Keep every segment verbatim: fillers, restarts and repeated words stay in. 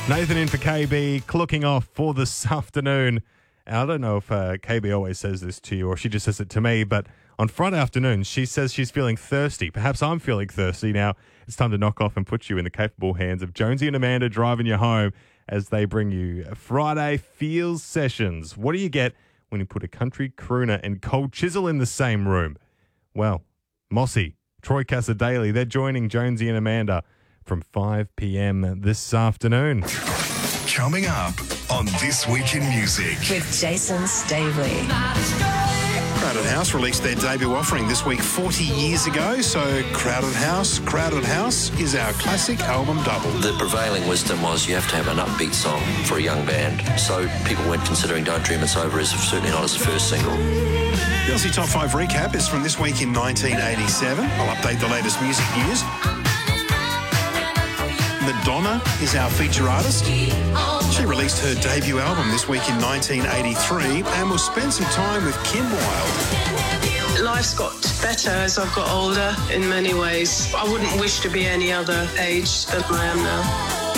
Nathan in for K B, clocking off for this afternoon. And I don't know if uh, K B always says this to you or she just says it to me, but on Friday afternoon, she says she's feeling thirsty. Perhaps I'm feeling thirsty. Now, it's time to knock off and put you in the capable hands of Jonesy and Amanda driving you home as they bring you Friday Feels Sessions. What do you get when you put a country crooner and Cold Chisel in the same room? Well, Mossy, Troy Casadei, they're joining Jonesy and Amanda from five p.m. this afternoon. Coming up on This Week in Music with Jason Stavely. Crowded House released their debut offering this week forty years ago, so Crowded House, Crowded House is our classic album double. The prevailing wisdom was you have to have an upbeat song for a young band, so people weren't considering Don't Dream It's Over as certainly not as the first single. The Aussie Top five recap is from this week in nineteen eighty-seven. I'll update the latest music news. Madonna is our feature artist. She released her debut album this week in nineteen eighty-three, and we'll spend some time with Kim Wilde. Life's got better as I've got older in many ways. I wouldn't wish to be any other age than I am now.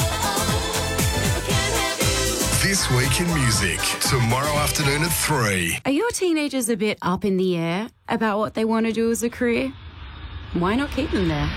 This Week in Music, tomorrow afternoon at three. Are your teenagers a bit up in the air about what they want to do as a career? Why not keep them there?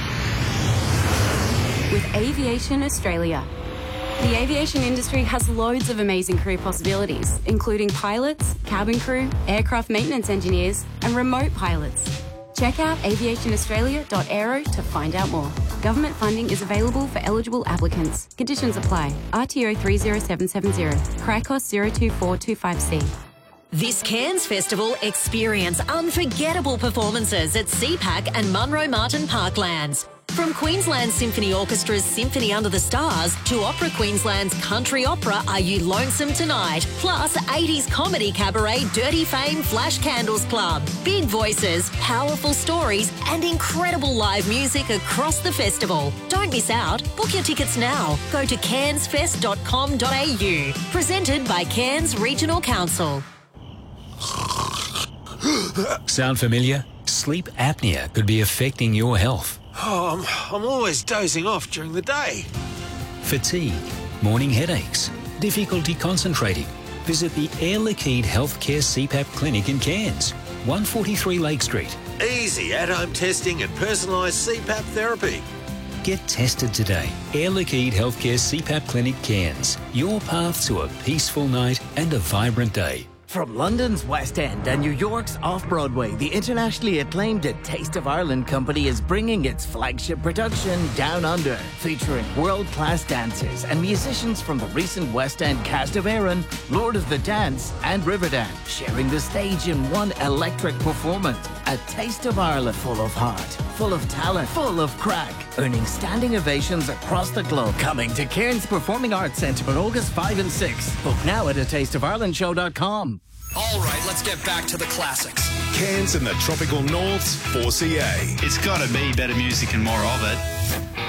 With Aviation Australia. The aviation industry has loads of amazing career possibilities, including pilots, cabin crew, aircraft maintenance engineers, and remote pilots. Check out aviation australia dot aero to find out more. Government funding is available for eligible applicants. Conditions apply. R T O three zero seven seven zero. Cricos zero two four two five C. This Cairns Festival, experience unforgettable performances at C PAC and Munro Martin Parklands. From Queensland Symphony Orchestra's Symphony Under the Stars to Opera Queensland's country opera Are You Lonesome Tonight? Plus eighties comedy cabaret Dirty Fame Flash Candles Club. Big voices, powerful stories and incredible live music across the festival. Don't miss out. Book your tickets now. Go to cairns fest dot com dot a u. Presented by Cairns Regional Council. Sound familiar? Sleep apnea could be affecting your health. Oh, I'm, I'm always dozing off during the day. Fatigue, morning headaches, difficulty concentrating. Visit the Air Liquide Healthcare C PAP Clinic in Cairns, one forty-three Lake Street. Easy at-home testing and personalised C PAP therapy. Get tested today. Air Liquide Healthcare C PAP Clinic Cairns. Your path to a peaceful night and a vibrant day. From London's West End and New York's Off-Broadway, the internationally acclaimed A Taste of Ireland company is bringing its flagship production, Down Under, featuring world-class dancers and musicians from the recent West End cast of Erin, Lord of the Dance and Riverdance, sharing the stage in one electric performance. A Taste of Ireland, full of heart, full of talent, full of crack, earning standing ovations across the globe. Coming to Cairns Performing Arts Centre on August fifth and sixth. Book now at a taste of ireland show dot com. All right, let's get back to the classics. Cairns and the tropical north's four C A. It's got to be better music and more of it.